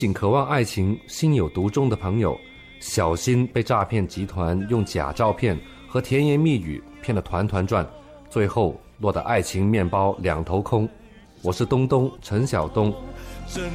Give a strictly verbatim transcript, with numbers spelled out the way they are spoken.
仅渴望爱情、心有独钟的朋友，小心被诈骗集团用假照片和甜言蜜语骗得团团转，最后落得爱情面包两头空。我是东东陈晓东。